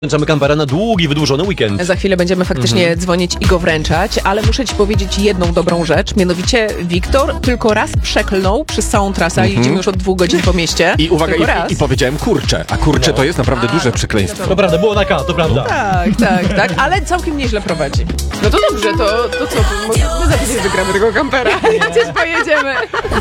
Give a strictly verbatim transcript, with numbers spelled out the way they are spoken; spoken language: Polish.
Wręczamy kampera na długi, wydłużony weekend. Za chwilę będziemy faktycznie mhm. dzwonić i go wręczać, ale muszę ci powiedzieć jedną dobrą rzecz. Mianowicie Wiktor tylko raz przeklnął przez całą trasę, mhm. jedziemy już od dwóch godzin po mieście. I uwaga, i, i powiedziałem kurczę, a kurczę no. to jest naprawdę a, duże przekleństwo. To prawda, było na K, to prawda. Tak, tak, tak, ale całkiem nieźle prowadzi. No to dobrze, to, to co, my za tydzień wygramy tego kampera, chociaż pojedziemy.